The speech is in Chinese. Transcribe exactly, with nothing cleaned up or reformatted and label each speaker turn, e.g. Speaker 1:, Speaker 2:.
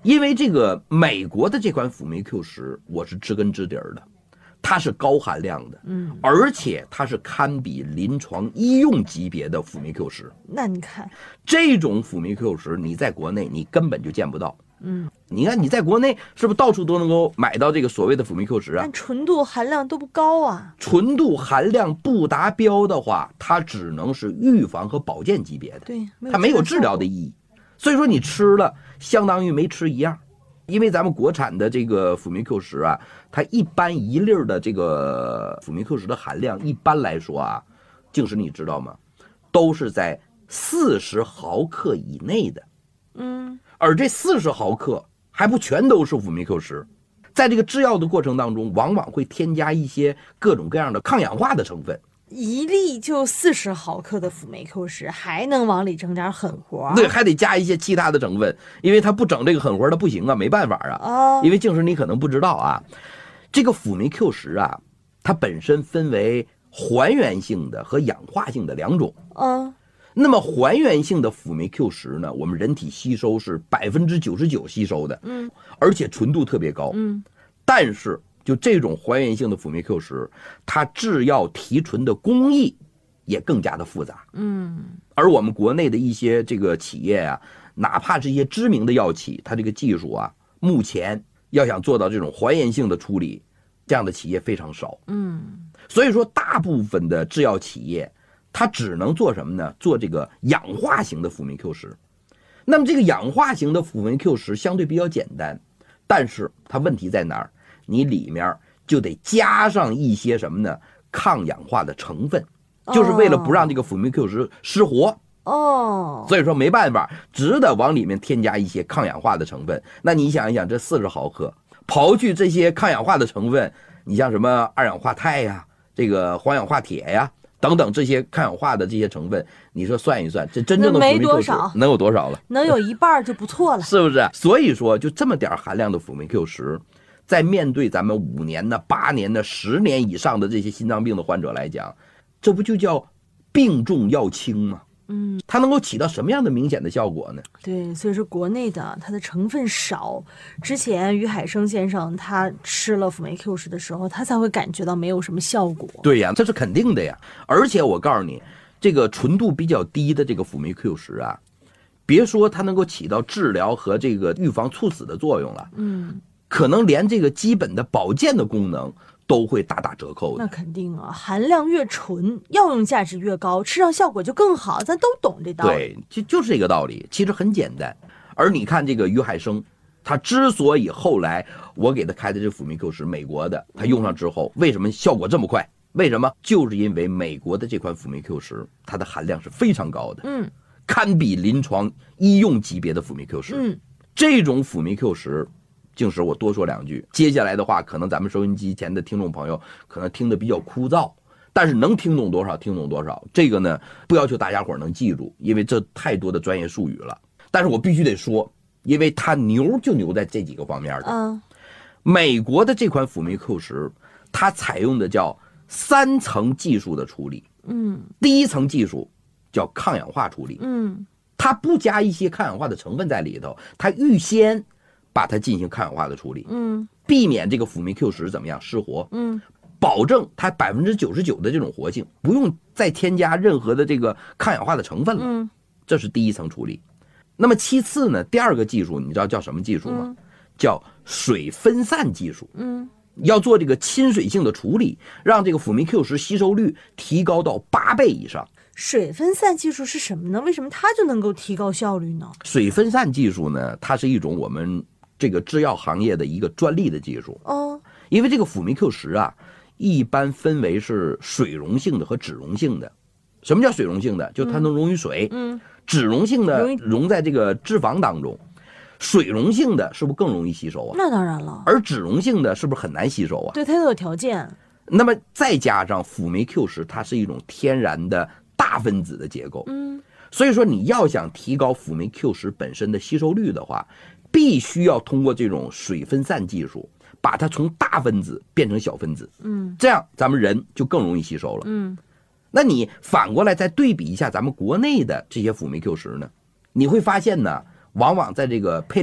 Speaker 1: 因为这个美国的这款辅酶 Q 十，我是知根知底儿的，它是高含量的，
Speaker 2: 嗯，
Speaker 1: 而且它是堪比临床医用级别的辅酶 Q 十。
Speaker 2: 那你看，
Speaker 1: 这种辅酶 Q 十，你在国内你根本就见不到。
Speaker 2: 嗯，
Speaker 1: 你看你在国内是不是到处都能够买到这个所谓的辅酶 Q 十啊？
Speaker 2: 但纯度含量都不高啊。
Speaker 1: 纯度含量不达标的话，它只能是预防和保健级别的，
Speaker 2: 对，
Speaker 1: 它没有治疗的意义。所以说你吃了相当于没吃一样。因为咱们国产的这个辅酶 Q 十啊，它一般一粒的这个辅酶 Q 十的含量，一般来说啊，净是你知道吗？都是在四十毫克以内的。
Speaker 2: 嗯，
Speaker 1: 而这四十毫克还不全都是辅酶 Q 十，在这个制药的过程当中，往往会添加一些各种各样的抗氧化的成分。
Speaker 2: 一粒就四十毫克的辅酶 Q 十，还能往里整点狠活？
Speaker 1: 对，还得加一些其他的成分，因为它不整这个狠活它不行啊，没办法啊。
Speaker 2: 哦，
Speaker 1: 因为静时你可能不知道啊，这个辅酶 Q 十啊，它本身分为还原性的和氧化性的两种。
Speaker 2: 嗯，
Speaker 1: 那么还原性的辅酶 Q 十呢，我们人体吸收是百分之九十九吸收的，
Speaker 2: 嗯，
Speaker 1: 而且纯度特别高，
Speaker 2: 嗯，
Speaker 1: 但是就这种还原性的辅酶 Q 十，它制药提纯的工艺也更加的复杂，
Speaker 2: 嗯，
Speaker 1: 而我们国内的一些这个企业啊，哪怕是一些知名的药企，它这个技术啊，目前要想做到这种还原性的处理，这样的企业非常少，
Speaker 2: 嗯，
Speaker 1: 所以说大部分的制药企业，它只能做什么呢？做这个氧化型的辅酶 Q 十。那么这个氧化型的辅酶 Q 十相对比较简单，但是它问题在哪儿？你里面就得加上一些什么呢？抗氧化的成分，就是为了不让这个辅酶 Q 十失活。
Speaker 2: 哦，
Speaker 1: 所以说没办法，只得往里面添加一些抗氧化的成分。那你想一想，这四十毫克，刨去这些抗氧化的成分，你像什么二氧化钛呀、这个黄氧化铁呀等等这些抗氧化的这些成分，你说算一算，这真正的辅酶 Q 十能有多少了？
Speaker 2: 能有一半就不错了，
Speaker 1: 是不是？所以说，就这么点含量的辅酶 Q 十，在面对咱们五年的、八年的、十年以上的这些心脏病的患者来讲，这不就叫病重药轻吗？
Speaker 2: 嗯，
Speaker 1: 它能够起到什么样的明显的效果呢？
Speaker 2: 对，所以说国内的它的成分少。之前于海生先生他吃了辅酶 Q 十的时候，他才会感觉到没有什么效果。
Speaker 1: 对呀，这是肯定的呀。而且我告诉你，这个纯度比较低的这个辅酶 Q 十啊，别说它能够起到治疗和这个预防猝死的作用了，
Speaker 2: 嗯，
Speaker 1: 可能连这个基本的保健的功能都会大打折扣的。
Speaker 2: 那肯定啊，含量越纯，药用价值越高，吃上效果就更好。咱都懂这道理。
Speaker 1: 对，就就是这个道理，其实很简单。而你看这个于海生，他之所以后来我给他开的这辅酶 Q 十，美国的，他用上之后，为什么效果这么快？为什么？就是因为美国的这款辅酶 Q 十，它的含量是非常高的，
Speaker 2: 嗯，
Speaker 1: 堪比临床医用级别的辅酶 Q 十。
Speaker 2: 嗯，
Speaker 1: 这种辅酶 Q 十。静时我多说两句，接下来的话，可能咱们收音机前的听众朋友可能听得比较枯燥，但是能听懂多少听懂多少。这个呢，不要求大家伙能记住，因为这太多的专业术语了。但是我必须得说，因为它牛就牛在这几个方面的。
Speaker 2: 嗯，
Speaker 1: 美国的这款辅酶 Q 十，它采用的叫三层技术的处理。
Speaker 2: 嗯，
Speaker 1: 第一层技术叫抗氧化处理。
Speaker 2: 嗯，
Speaker 1: 它不加一些抗氧化的成分在里头，它预先把它进行抗氧化的处理，
Speaker 2: 嗯，
Speaker 1: 避免这个辅酶 Q 十怎么样失活，
Speaker 2: 嗯，
Speaker 1: 保证它百分之九十九的这种活性，不用再添加任何的这个抗氧化的成分了。
Speaker 2: 嗯，
Speaker 1: 这是第一层处理。那么其次呢，第二个技术你知道叫什么技术吗？
Speaker 2: 嗯、
Speaker 1: 叫水分散技术。
Speaker 2: 嗯，
Speaker 1: 要做这个亲水性的处理，让这个辅酶 Q 十吸收率提高到八倍以上。
Speaker 2: 水分散技术是什么呢？为什么它就能够提高效率呢？
Speaker 1: 水分散技术呢，它是一种我们这个制药行业的一个专利的技术。
Speaker 2: 哦，
Speaker 1: 因为这个辅酶 Q 十啊，一般分为是水溶性的和脂溶性的。什么叫水溶性的？就它能溶于水。
Speaker 2: 嗯，
Speaker 1: 脂溶性的溶在这个脂肪当中。水溶性的是不是更容易吸收啊？
Speaker 2: 那当然了。
Speaker 1: 而脂溶性的是不是很难吸收啊？
Speaker 2: 对，它都有条件。
Speaker 1: 那么再加上辅酶 Q 十，它是一种天然的大分子的结构。
Speaker 2: 嗯，
Speaker 1: 所以说你要想提高辅酶 Q 十本身的吸收率的话，必须要通过这种水分散技术，把它从大分子变成小分子。
Speaker 2: 嗯，
Speaker 1: 这样咱们人就更容易吸收了。
Speaker 2: 嗯，
Speaker 1: 那你反过来再对比一下咱们国内的这些辅酶 Q 十呢，你会发现呢，往往在这个配